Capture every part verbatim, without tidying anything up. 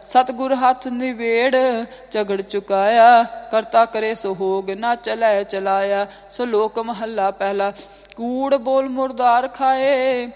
सतगुर हाथ निवेड़ झगड़ चुकाया, करता करे सोहोग ना चलै चलाया। सलोक महला पहला। कूड़ बोल मुर्दार खाए,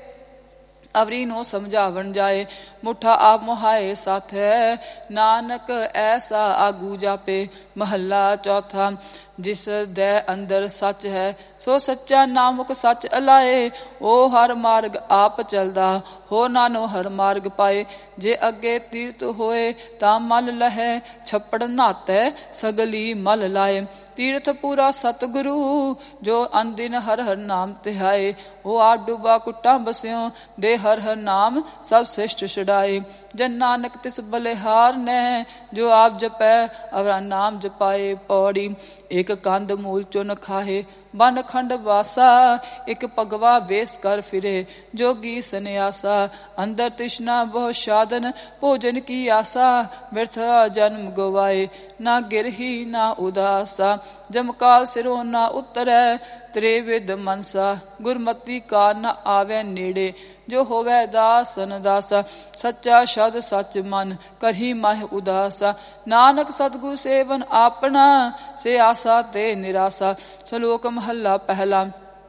अवरी नो समझावन जाए। मुठा आप मोहाए साथ है, नानक ऐसा आगू जापे। महला चौथा। जिस दे अंदर सच है, सो सच्चा नामुक सच अलाए। ओ हर मार्ग आप चलदा, हो नानो हर मार्ग पाए। जे अगे तीर्थ होए ता मल लहे, छप्पड़ नाते सगली मल लाए। तीर्थ पूरा सतगुरु, जो अनदिन हर हर नाम तिहाए। ओ आप डूबा कुट्टा बस्यों, दे हर हर नाम सब श्रेष्ठ छुड़ाए। जन नानक तिस बलिहार ने, जो आप जपै अवरा नाम जपाए। पौड़ी। एक कंद मूल चुन खाहे, बन खंड वासा। एक पगवा वेश कर फिरे, जोगी सन्यासा। अंदर तृष्णा बहु साधन, भोजन की आशा। व्यर्थ जन्म गवाए, ना गिरही ना उदासा। जमकाल सिरों ना उतरै, त्रिविध मनसा। गुरमति का न आवे नेड़े, जो होवे दासन दासा। सच्चा शब्द सच मन, करही माह उदासा। नानक सतगुर सेवन आपना, से आसा ते निराशा। सलोक महला पहला।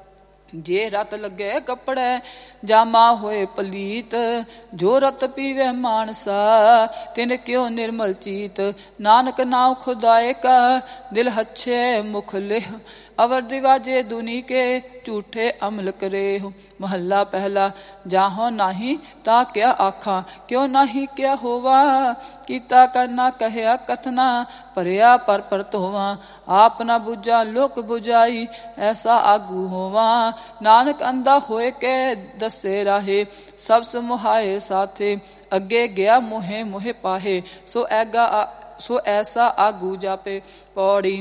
जे रत लगे कपड़े, जामा होए पलीत। जो रत पीवे मानसा, तिन क्यों निर्मल चीत। नानक नाम खुदाए का, दिल हच्छे मुख लेह। अवर दिवाजे दुनी के, झूठे अमल करे हो। महला पहला। जाहो नाही ता क्या आखा, क्यों नाही क्या होवा। कीता करना कहया कथना, परया पर परत होवा। आप ना बुझा लोक बुझाई, ऐसा आगू होवा। नानक अंधा होए के दसे राहे, सब समुहाए साथे। अगे गया मोहे मोहे पाहे, सो ऐगा सो ऐसा आगू जापे। पौड़ी।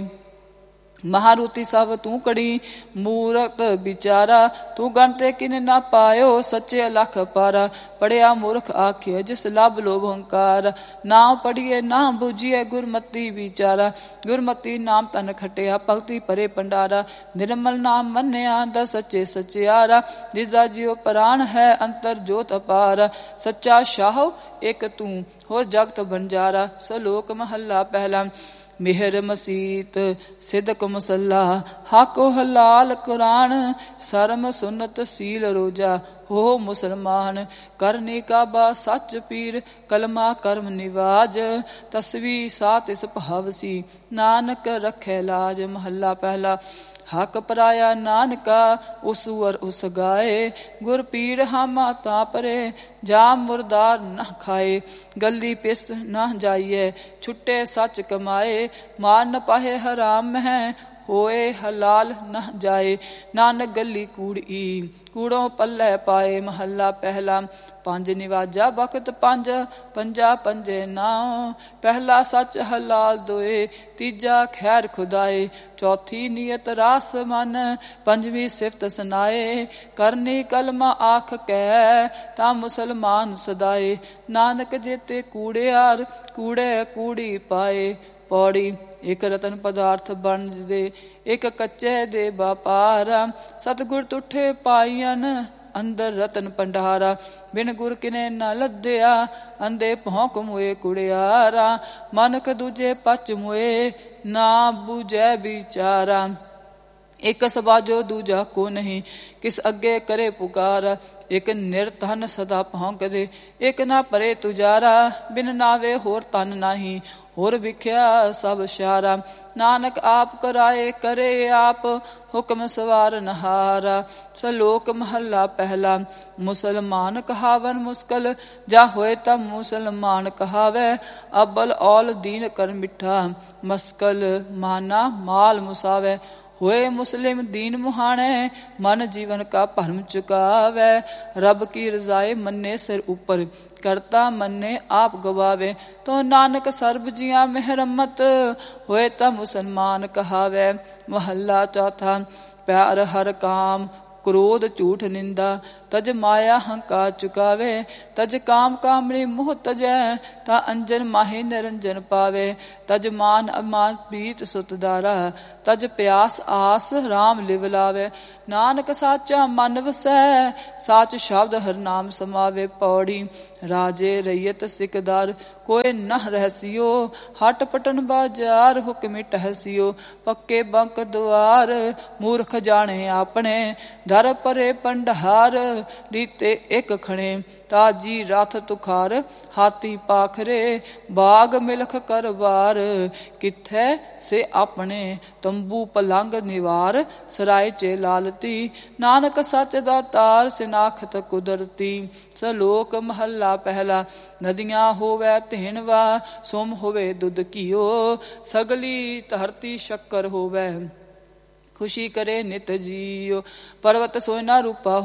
महारुति सब तू कड़ी, मूरत बिचारा। तू गणते किन ना पायो, सच्चे लख पारा। पढ़िया मूर्ख आखिए, जिस लाभ लोभ हंकार। नाम पढ़िए ना बुझिए, गुरमति विचारा। गुरमति नाम तन खटिया, भक्ति परे भंडारा। निर्मल नाम मन्या, दस सच्चे सचियारा। जिसदा जियो प्राण है, अंतर जोत अपारा। सच्चा शाह एक तू, हो जगत बंजारा। सलोक महला पहला। मेहर मसीत सिदक मसल्ला, हाको हलाल कुरान। शर्म सुन्नत सील रोजा, हो मुसलमान। करनी काबा सच पीर, कलमा कर्म निवाज। तस्वी सात इस भावसी, नानक रखे लाज। महला पहला। हक पराया नानका, उसवर उस गाए। गुर पीर हामा ता परे, जाम मुरदार न खाए। गली पिस न जाइए, छुट्टे सच कमाए। मार न पाहे हराम है, होए हलाल न जाए। नानक गली कूड़ी, कूड़ों पल्ले पाए। महला पहला। पंज निवाजा बखत पंज, पंजा पंजे नाओ। पहला सच हलाल दोए, तीजा खैर खुदाए। चौथी नियत रास मन, पंजवी सिफत सुनाए। करनी कलमा आख कै, ता मुसलमान सदाए। नानक जेते कूड़ियार, कूड़े कूड़ी पाए। पौड़ी। एक रतन पदार्थ बन दे, एक कच्चे दे बापारा। सतगुर तुठे पाईयन, अंदर रतन भंडारा। बिन गुर किने न लद्या, अंधे भौंक मुए कुड़ियारा। मनक दूजे पच मुए, ना बूझे बिचारा। एक सबाजो दूजा को नहीं, किस अगे करे पुकारा। एक निर्धन सदा भौंक दे, एक ना परे तुजारा। बिन नावे होर तन नाही, होर विख्या सब शारा। नानक आप कराए करे आप, हुक्म सवार नहारा। सलोक महला पहला। मुसलमान कहावन मुश्किल, जा होए तब मुसलमान कहावे। अब्बल औल दीन कर मिठा, मस्कल माना माल मुसावे। होए मुस्लिम दीन मुहाने, मन जीवन का भरम चुकावे। रब की रजाए मन्ने सिर ऊपर, करता मन्ने आप गवावे। तो नानक सर्ब जिया मेहरमत, होए ता मुसलमान कहावे। महला चौथा। प्यार हर काम, क्रोध झूठ निंदा। ਤਜ ਮਾਇਆ ਹੰਕਾਰ ਚੁਕਾਵੇ। ਤਜ ਕਾਮ ਕਾਮਣੀ ਮੋਹ ਤਜੈ ਤਾ ਅੰਜਨ ਮਾਹੀ ਨਿਰੰਜਨ ਪਾਵੇ। ਤਜ ਮਾਨ ਅਮਾਨ ਪ੍ਰੀਤ ਸੁਤਦਾਰਾ ਤਜ ਪਿਆਸ ਆਸ ਰਾਮ ਲਿਵ ਲਾਵੇ। ਨਾਨਕ ਸਾਚਾ ਮਨ ਵਸੈ ਸਾਚ ਸ਼ਬਦ ਹਰ ਨਾਮ ਸਮਾਵੇ। ਪੌੜੀ ਰਾਜੇ ਰਈਅਤ ਸਿਕਦਾਰ ਕੋਇ ਨਹ ਰਹਿਸਿਓ। ਹਟ ਪਟਨ ਬਾਜ਼ਾਰ ਹੁਕਮਿ ਟਹਸਿਓ। ਪੱਕੇ ਬੰਕ ਦੁਆਰ ਮੂਰਖ ਜਾਣੇ ਆਪਣੇ। ਦਰ ਪਰੇ ਪੰਡਹਾਰ ਰੀਤੇ ਇਕ ਖਣੇ। ਤਾਜੀ ਰਥ ਤੁਖਾਰ ਹਾਥੀ ਪਾਖਰੇ ਬਾਗ ਮਿਲਖ ਕਰਵਾਰ। ਕਿਥੈ ਸੇ ਆਪਣੇ ਤੰਬੂ ਪਲੰਗ ਨਿਵਾਰ ਸਰਾਏ ਚੇ ਲਾਲਤੀ। ਨਾਨਕ ਸੱਚ ਦਾ ਤਾਰ ਸਿਨਾਖਤ ਕੁਦਰਤੀ। ਸਲੋਕ ਮਹੱਲਾ ਪਹਿਲਾ। ਨਦੀਆਂ ਹੋਵੇ ਤੇਨਵਾ ਸੋਮ ਹੋਵੇ ਦੁੱਧ ਘਿਓ। ਸਗਲੀ ਧਰਤੀ ਸ਼ੱਕਰ ਹੋਵੇ ਖੁਸ਼ੀ ਕਰੇ ਨਿਤ ਜੀਓ। ਪਰਵਤ ਸੋਇਨਾ ਰੂਪਾ